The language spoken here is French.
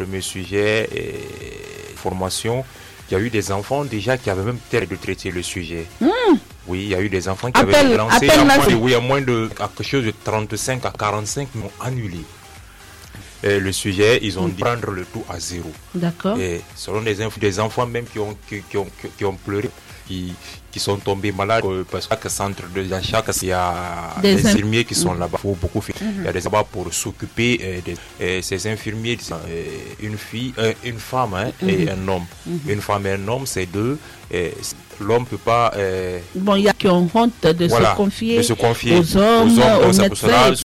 Premier sujet, formation. Il y a eu des enfants déjà qui avaient même tenté de traiter le sujet. Oui, il y a eu des enfants qui avaient lancé à moins de quelque chose de 35 à 45 qui ont annulé. Le sujet, ils ont dit prendre le tout à zéro. D'accord. Et selon des enfants même qui ont pleuré, qui sont tombés malades parce que centre dans chaque il y a des infirmiers qui sont là-bas. Il faut beaucoup faire. Il y a des là-bas pour s'occuper de ces infirmiers. Une femme et un homme. Une femme et un homme, c'est deux. L'homme peut pas. Il y a qui ont honte de se confier aux médecins.